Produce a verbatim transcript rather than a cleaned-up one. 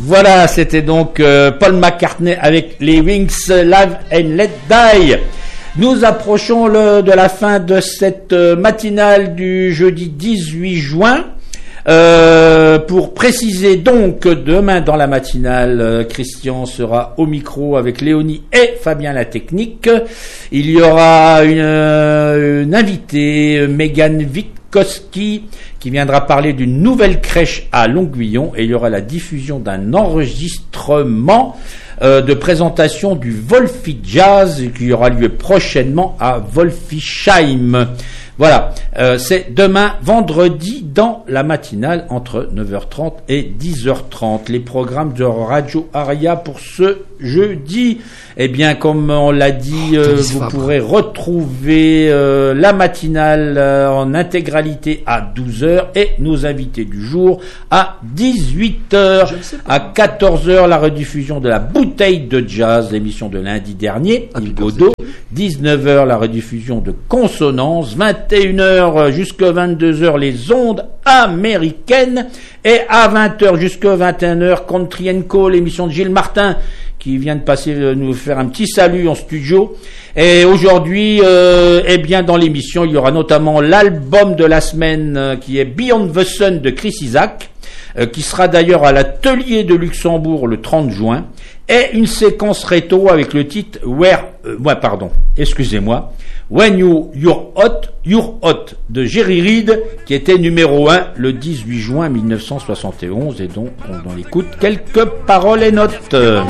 Voilà, c'était donc euh, Paul McCartney avec les Wings, Live and Let Die. Nous approchons le, de la fin de cette euh, matinale du jeudi dix-huit juin. Euh, pour préciser donc, demain dans la matinale, euh, Christian sera au micro avec Léonie et Fabien la technique. Il y aura une, euh, une invitée, Megan Witkowski, qui viendra parler d'une nouvelle crèche à Longuillon, et il y aura la diffusion d'un enregistrement euh, de présentation du Wolfi Jazz qui aura lieu prochainement à Wolfisheim. Voilà, euh, c'est demain vendredi dans la matinale entre neuf heures trente et dix heures trente. Les programmes de Radio Aria pour ce jeudi, eh bien comme on l'a dit, euh, vous pourrez retrouver euh, la matinale euh, en intégralité à douze heures et nos invités du jour à dix-huit heures. À quatorze heures, la rediffusion de la bouteille de jazz, l'émission de lundi dernier, Yves Godot. dix-neuf heures, la rediffusion de Consonance. vingt et une heures jusqu'à vingt-deux heures, les ondes américaines. Et à vingt heures jusqu'à vingt et une heures, Country and Co, l'émission de Gilles Martin, qui vient de passer euh, nous faire un petit salut en studio. Et aujourd'hui, euh, eh bien, dans l'émission, il y aura notamment l'album de la semaine euh, qui est Beyond the Sun de Chris Isaak, euh, qui sera d'ailleurs à l'atelier de Luxembourg le trente juin, et une séquence rétro avec le titre Where, euh, ouais, pardon, excusez-moi, When you, You're Hot, You're Hot de Jerry Reed, qui était numéro un le dix-huit juin mille neuf cent soixante et onze, et donc on en écoute quelques paroles et notes.